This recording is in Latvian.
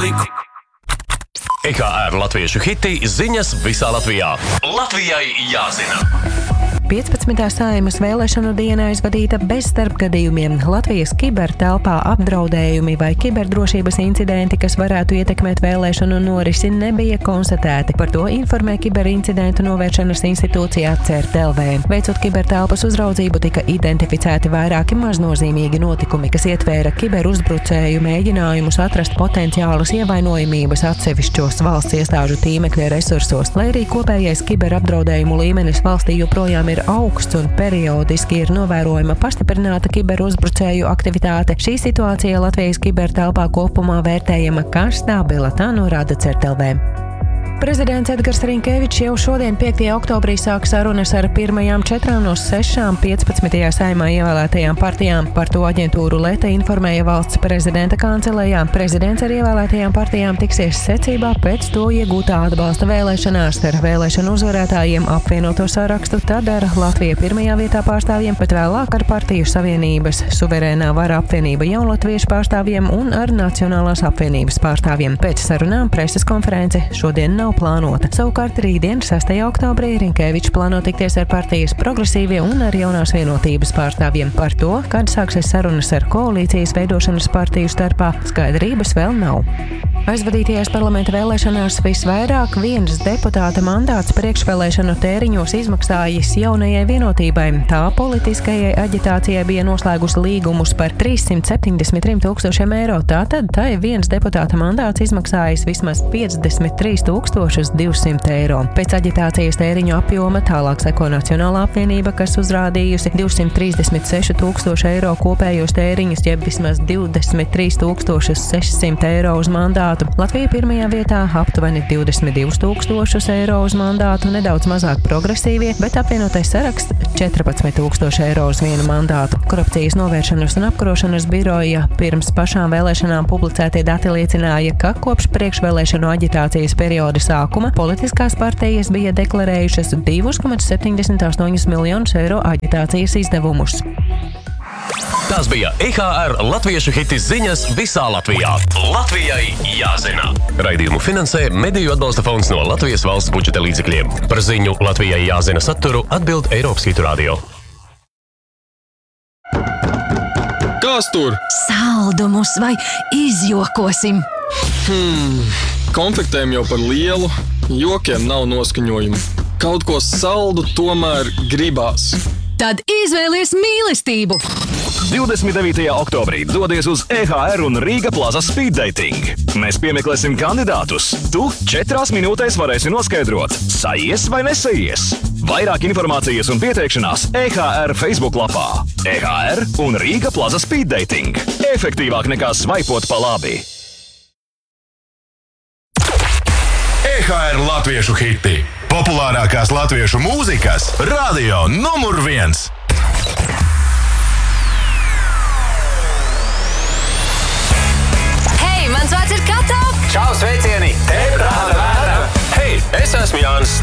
publiku. EHR latviešu hiti ziņas visā Latvijā. Latvijai jāzina! 15. Saeimas vēlēšanu diena aizvadīta bez starpgadījumiem. Latvijas kibertelpā apdraudējumi vai kiberdrošības incidenti, kas varētu ietekmēt vēlēšanu norisi, nebija konstatēti. Par to informē Kiberincidentu novēršanas institūcija CERT-LV. Veicot kibertelpas uzraudzību, tika identificēti vairāki maznozīmīgi notikumi, kas ietvēra kiberuzbrucēju mēģinājumus atrast potenciālus ievainojamības atsevišķos valsts iestāžu tīmekļa resursos. Lai arī kopējais kiberapdraudējumu līmenis valstī joprojām ir augsts un periodiski ir novērojama pastiprināta kiberuzbrucēju aktivitāte, šī situācija Latvijas kibertelpā kopumā vērtējama kā stabila, tā norāda CERT-LV. Prezidents Edgars Rinkevičs jau šodien, 5. oktobrī, sāk sarunas ar pirmajām 4 no 6 15. Saeimā ievēlētajām partijām. Par to aģentūru Leta informēja valsts prezidenta kancelejā. Prezidents ar ievēlētajām partijām tiksies secībā pēc to iegūtā atbalsta vēlēšanās ar vēlēšanu uzvarētājiem apvienoto sarakstu, tad ar Latviju pirmajā vietā pārstāvjiem, bet vēlāk ar Partiju Savienības, Suverēnā vara apvienība Jaunlatviešu pārstāvjiem un ar Nacionālās apvienības pārstāvjiem. Pēc sarunām preses konference šodien nav plānota. Savukārt rītdien, 6. oktobrī, Rinkevičs plāno tikties ar partijas Progresīvie un ar Jaunās vienotības pārstāvjiem. Par to, kad sāksies sarunas ar koalīcijas veidošanas partiju starpā, skaidrības vēl nav. Aizvadītajās parlamenta vēlēšanās visvairāk viens deputāta mandāts priekšvēlēšanu tēriņos izmaksājis Jaunajai vienotībai. Tā politiskajai aģitācijai bija noslēgusi līgumus par 373 000 eiro. Tātad tai viens deputāta mandāts izmaksājis vismaz 53 200 eiro. Pēc aģitācijas tēriņu apjoma tālāk seko Nacionālā apvienība, kas uzrādījusi 236 000 eiro kopējos tēriņus, jeb vismaz 23 600 eiro uz mandātu. Latvija pirmajā vietā aptuveni 22 000 eiro uz mandātu, nedaudz mazāk Progresīvie, bet apvienotais saraksts 14 000 eiro uz vienu mandātu. Korupcijas novēršanas un apkarošanas biroja pirms pašām vēlēšanām publicētie dati liecināja, ka kopš priekšvēlēšanu aģitācijas perioda sākuma politiskās partijas bija deklarējušas 2,78 miljonus eiro aģitācijas izdevumus. Tas bija EHR latviešu hiti ziņas visā Latvijā. Latvijai jāzina! Raidījumu finansē Mediju atbalsta fonds no Latvijas valsts budžeta līdzekļiem. Par ziņu Latvijai jāzina saturu atbild Eiropas Hitu Radio. Kas tur? Saldumus vai izjokosim? Konfektēm jau par lielu, jokiem nav noskaņojumu. Kaut ko saldu tomēr gribās. Tad izvēlies mīlestību! 29. oktobrī dodies uz EHR un Rīga Plaza Speed Dating. Mēs piemeklēsim kandidātus. Tu 4 minūtēs varēsi noskaidrot, sajies vai nesajies. Vairāk informācijas un pieteikšanās EHR Facebook lapā. EHR un Rīga Plaza Speed Dating. Efektīvāk nekā svaipot pa labi. EHR latviešu hiti. Populārākās latviešu mūzikas radio numur 1.